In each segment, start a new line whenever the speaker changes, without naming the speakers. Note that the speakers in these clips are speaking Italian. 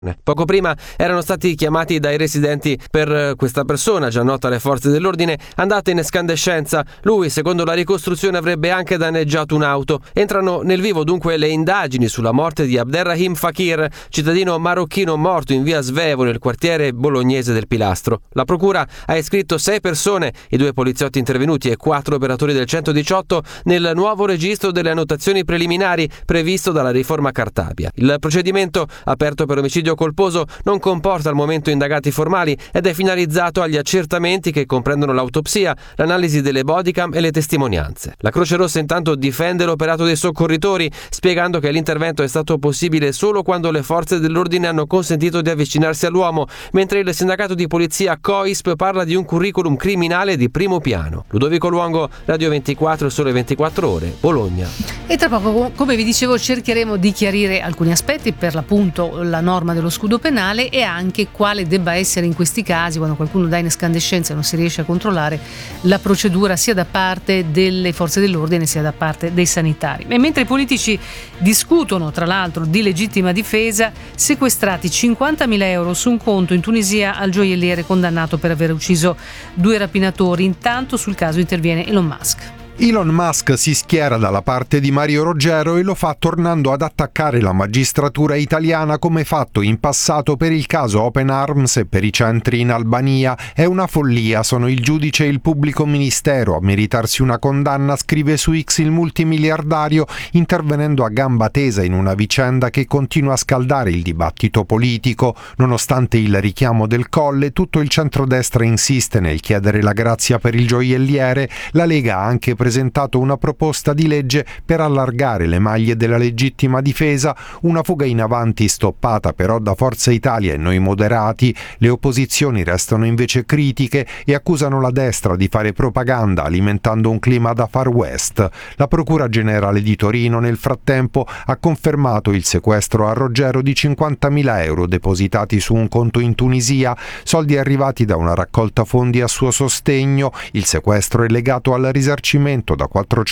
Poco prima erano stati chiamati dai residenti per questa persona, già nota alle forze dell'ordine, andata in escandescenza. Lui, secondo la ricostruzione, avrebbe anche danneggiato un'auto. Entrano nel vivo dunque le indagini sulla morte di Abderrahim Fakir, cittadino marocchino morto in via Svevo nel quartiere bolognese del Pilastro. La procura ha iscritto 6 persone, i 2 poliziotti intervenuti e 4 operatori del 118 nel nuovo registro delle annotazioni preliminari previsto dalla riforma Cartabia. Il procedimento, aperto per omicidio colposo, non comporta al momento indagati formali ed è finalizzato agli accertamenti che comprendono l'autopsia, l'analisi delle bodycam e le testimonianze. La Croce Rossa intanto difende l'operato dei soccorritori, spiegando che l'intervento è stato possibile solo quando le forze dell'ordine hanno consentito di avvicinarsi all'uomo, mentre il sindacato di polizia COISP parla di un curriculum criminale di primo piano. Ludovico Luongo, Radio 24, Sole 24 Ore, Bologna.
E tra poco, come vi dicevo, cercheremo di chiarire alcuni aspetti, per l'appunto la norma dello scudo penale e anche quale debba essere in questi casi, quando qualcuno dà in escandescenza e non si riesce a controllare, la procedura sia da parte delle forze dell'ordine sia da parte dei sanitari. E mentre i politici discutono tra l'altro di legittima difesa, sequestrati 50.000 euro su un conto in Tunisia al gioielliere condannato per aver ucciso 2 rapinatori. Intanto sul caso interviene Elon Musk.
Elon Musk si schiera dalla parte di Mario Roggero e lo fa tornando ad attaccare la magistratura italiana come fatto in passato per il caso Open Arms e per i centri in Albania. È una follia, sono il giudice e il pubblico ministero a meritarsi una condanna, scrive su X il multimiliardario, intervenendo a gamba tesa in una vicenda che continua a scaldare il dibattito politico. Nonostante il richiamo del Colle, tutto il centrodestra insiste nel chiedere la grazia per il gioielliere. La Lega ha anche presentato una proposta di legge per allargare le maglie della legittima difesa, una fuga in avanti stoppata però da Forza Italia e Noi Moderati. Le opposizioni restano invece critiche e accusano la destra di fare propaganda alimentando un clima da Far West. La Procura Generale di Torino nel frattempo ha confermato il sequestro a Roggero di 50.000 euro depositati su un conto in Tunisia, soldi arrivati da una raccolta fondi a suo sostegno. Il sequestro è legato al risarcimento da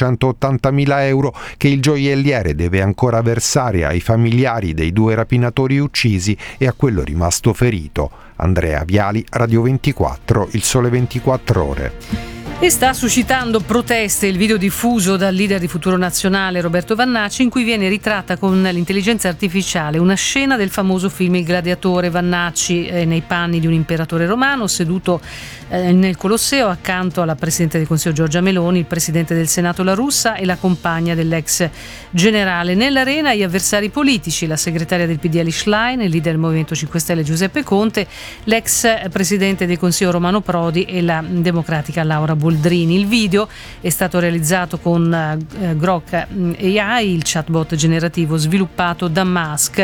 480.000 euro che il gioielliere deve ancora versare ai familiari dei 2 rapinatori uccisi e a quello rimasto ferito. Andrea Viali, Radio 24, Il Sole 24 Ore.
E sta suscitando proteste il video diffuso dal leader di Futuro Nazionale Roberto Vannacci, in cui viene ritratta con l'intelligenza artificiale una scena del famoso film Il Gladiatore. Vannacci nei panni di un imperatore romano seduto nel Colosseo accanto alla Presidente del Consiglio Giorgia Meloni, il Presidente del Senato La Russa e la compagna dell'ex generale. Nell'arena gli avversari politici, la segretaria del PDL Schlein, il leader del Movimento 5 Stelle Giuseppe Conte, l'ex Presidente del Consiglio Romano Prodi e la democratica Laura Boldrini. Il video è stato realizzato con Grok AI, il chatbot generativo sviluppato da Musk,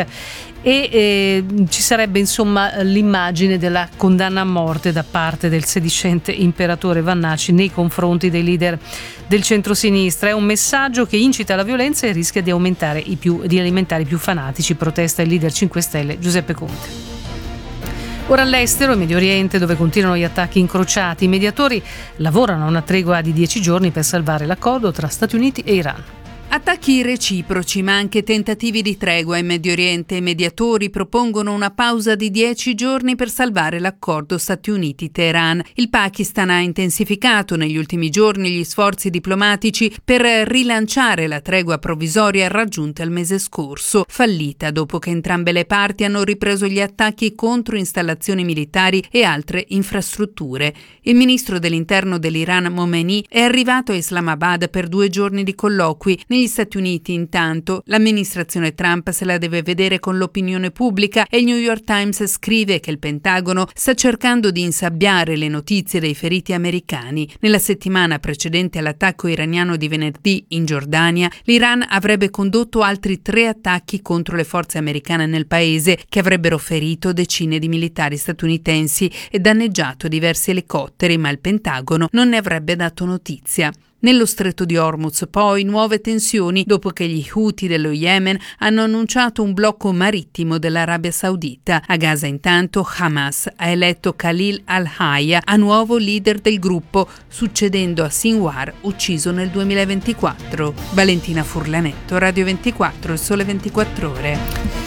e ci sarebbe insomma l'immagine della condanna a morte da parte del sedicente imperatore Vannacci nei confronti dei leader del centrosinistra. È un messaggio che incita alla violenza e rischia di alimentare i più fanatici, protesta il leader 5 Stelle Giuseppe Conte. Ora all'estero, in Medio Oriente, dove continuano gli attacchi incrociati, i mediatori lavorano a una tregua di 10 giorni per salvare l'accordo tra Stati Uniti e Iran.
Attacchi reciproci ma anche tentativi di tregua in Medio Oriente. I mediatori propongono una pausa di 10 giorni per salvare l'accordo Stati Uniti-Teheran. Il Pakistan ha intensificato negli ultimi giorni gli sforzi diplomatici per rilanciare la tregua provvisoria raggiunta il mese scorso, fallita dopo che entrambe le parti hanno ripreso gli attacchi contro installazioni militari e altre infrastrutture. Il ministro dell'interno dell'Iran Momeni è arrivato a Islamabad per 2 giorni di colloqui. Negli Stati Uniti, intanto, l'amministrazione Trump se la deve vedere con l'opinione pubblica e il New York Times scrive che il Pentagono sta cercando di insabbiare le notizie dei feriti americani. Nella settimana precedente all'attacco iraniano di venerdì in Giordania, l'Iran avrebbe condotto altri 3 attacchi contro le forze americane nel paese, che avrebbero ferito decine di militari statunitensi e danneggiato diversi elicotteri, ma il Pentagono non ne avrebbe dato notizia. Nello stretto di Hormuz, poi, nuove tensioni dopo che gli Houthi dello Yemen hanno annunciato un blocco marittimo dell'Arabia Saudita. A Gaza, intanto, Hamas ha eletto Khalil al-Hayya a nuovo leader del gruppo, succedendo a Sinwar, ucciso nel 2024. Valentina Furlanetto, Radio 24, Il Sole 24 Ore.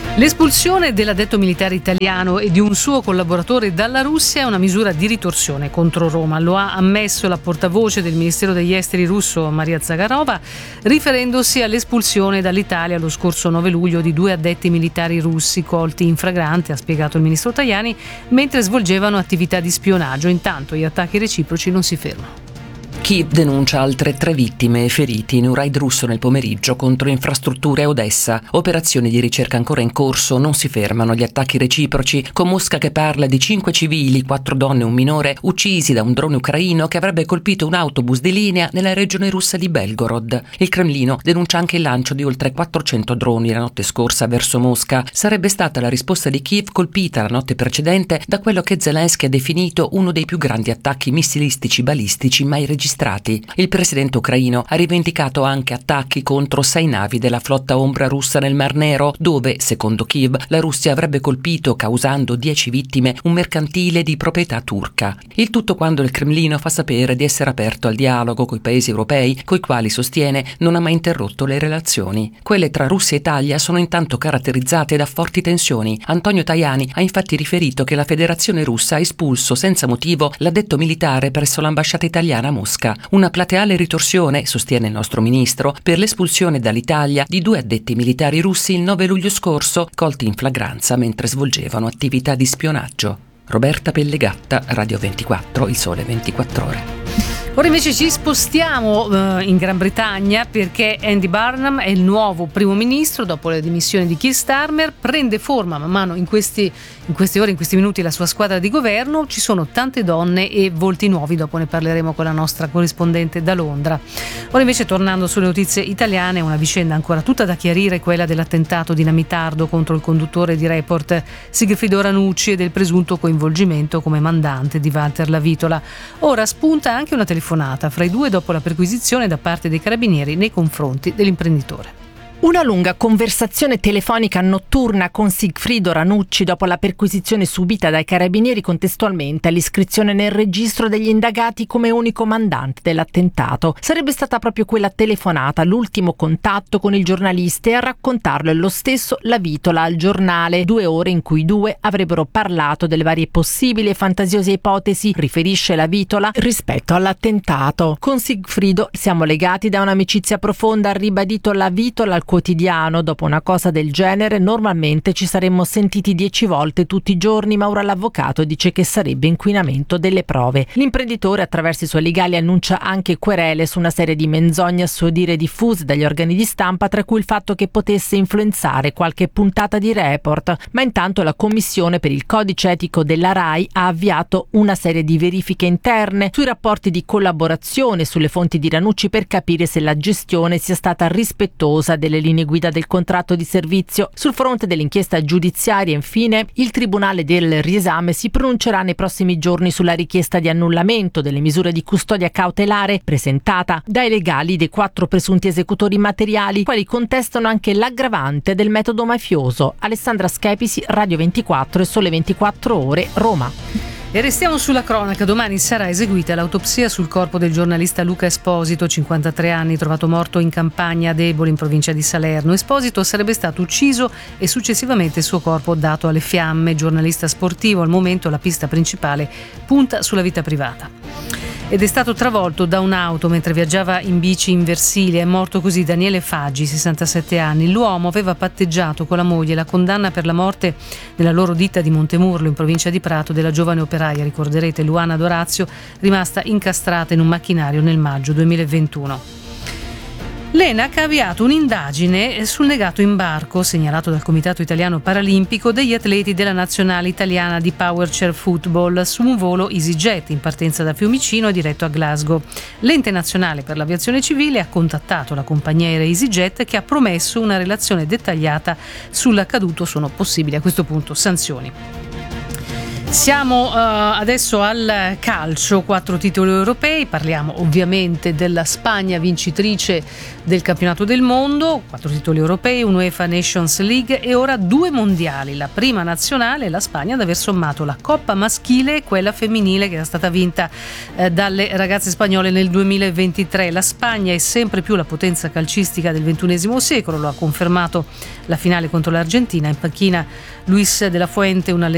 L'espulsione dell'addetto militare italiano e di un suo collaboratore dalla Russia è una misura di ritorsione contro Roma. Lo ha ammesso la portavoce del Ministero degli Esteri russo Maria Zagarova, riferendosi all'espulsione dall'Italia lo scorso 9 luglio di 2 addetti militari russi colti in flagrante, ha spiegato il ministro Tajani, mentre svolgevano attività di spionaggio. Intanto gli attacchi reciproci non si fermano.
Kiev denuncia altre 3 vittime e feriti in un raid russo nel pomeriggio contro infrastrutture a Odessa. Operazioni di ricerca ancora in corso, non si fermano gli attacchi reciproci, con Mosca che parla di 5 civili, 4 donne e un minore, uccisi da un drone ucraino che avrebbe colpito un autobus di linea nella regione russa di Belgorod. Il Cremlino denuncia anche il lancio di oltre 400 droni la notte scorsa verso Mosca. Sarebbe stata la risposta di Kiev colpita la notte precedente da quello che Zelensky ha definito uno dei più grandi attacchi missilistici balistici mai registrati. Il presidente ucraino ha rivendicato anche attacchi contro 6 navi della flotta ombra russa nel Mar Nero, dove, secondo Kiev, la Russia avrebbe colpito, causando 10 vittime, un mercantile di proprietà turca. Il tutto quando il Cremlino fa sapere di essere aperto al dialogo coi paesi europei, coi quali sostiene non ha mai interrotto le relazioni. Quelle tra Russia e Italia sono intanto caratterizzate da forti tensioni. Antonio Tajani ha infatti riferito che la Federazione Russa ha espulso senza motivo l'addetto militare presso l'ambasciata italiana a Mosca. Una plateale ritorsione, sostiene il nostro ministro, per l'espulsione dall'Italia di 2 addetti militari russi il 9 luglio scorso, colti in flagranza mentre svolgevano attività di spionaggio. Roberta Pellegatta, Radio 24, Il Sole 24 Ore.
Ora invece ci spostiamo in Gran Bretagna perché Andy Burnham è il nuovo primo ministro dopo le dimissioni di Keir Starmer. Prende forma man mano in queste ore, in questi minuti, la sua squadra di governo. Ci sono tante donne e volti nuovi, dopo ne parleremo con la nostra corrispondente da Londra. Ora invece, tornando sulle notizie italiane, una vicenda ancora tutta da chiarire, quella dell'attentato dinamitardo contro il conduttore di Report Sigfrido Ranucci e del presunto coinvolgimento come mandante di Walter Lavitola. Ora spunta anche una telefonata fra i due dopo la perquisizione da parte dei carabinieri nei confronti dell'imprenditore.
Una lunga conversazione telefonica notturna con Sigfrido Ranucci dopo la perquisizione subita dai carabinieri contestualmente all'iscrizione nel registro degli indagati come unico mandante dell'attentato. Sarebbe stata proprio quella telefonata l'ultimo contatto con il giornalista, e a raccontarlo è lo stesso Lavitola al giornale. 2 ore in cui i due avrebbero parlato delle varie possibili e fantasiose ipotesi, riferisce Lavitola, rispetto all'attentato. Con Sigfrido siamo legati da un'amicizia profonda, ha ribadito Lavitola al quotidiano. Dopo una cosa del genere normalmente ci saremmo sentiti 10 volte tutti i giorni, ma ora l'avvocato dice che sarebbe inquinamento delle prove. L'imprenditore attraverso i suoi legali annuncia anche querele su una serie di menzogne a suo dire diffuse dagli organi di stampa, tra cui il fatto che potesse influenzare qualche puntata di Report. Ma intanto la commissione per il codice etico della RAI ha avviato una serie di verifiche interne sui rapporti di collaborazione, sulle fonti di Ranucci, per capire se la gestione sia stata rispettosa delle linee guida del contratto di servizio. Sul fronte dell'inchiesta giudiziaria, infine, il Tribunale del riesame si pronuncerà nei prossimi giorni sulla richiesta di annullamento delle misure di custodia cautelare presentata dai legali dei 4 presunti esecutori materiali, quali contestano anche l'aggravante del metodo mafioso. Alessandra Schepisi, Radio 24 e Sole 24 Ore, Roma.
E restiamo sulla cronaca. Domani sarà eseguita l'autopsia sul corpo del giornalista Luca Esposito, 53 anni, trovato morto in campagna a Deboli, in provincia di Salerno. Esposito sarebbe stato ucciso e successivamente il suo corpo dato alle fiamme. Giornalista sportivo, al momento la pista principale punta sulla vita privata. Ed è stato travolto da un'auto mentre viaggiava in bici in Versilia. È morto così Daniele Faggi, 67 anni. L'uomo aveva patteggiato con la moglie la condanna per la morte nella loro ditta di Montemurlo, in provincia di Prato, della giovane operaia, ricorderete, Luana Dorazio, rimasta incastrata in un macchinario nel maggio 2021. L'ENAC ha avviato un'indagine sul negato imbarco, segnalato dal Comitato Italiano Paralimpico, degli atleti della nazionale italiana di Power Chair Football su un volo EasyJet in partenza da Fiumicino e diretto a Glasgow. L'Ente Nazionale per l'Aviazione Civile ha contattato la compagnia aerea EasyJet, che ha promesso una relazione dettagliata sull'accaduto. Sono possibili a questo punto sanzioni. Siamo adesso al calcio, 4 titoli europei, parliamo ovviamente della Spagna vincitrice del campionato del mondo, 4 titoli europei, un UEFA Nations League e ora 2 mondiali, la prima nazionale e la Spagna ad aver sommato la Coppa maschile e quella femminile che era stata vinta dalle ragazze spagnole nel 2023. La Spagna è sempre più la potenza calcistica del XXI secolo, lo ha confermato la finale contro l'Argentina, in panchina Luis de la Fuente, un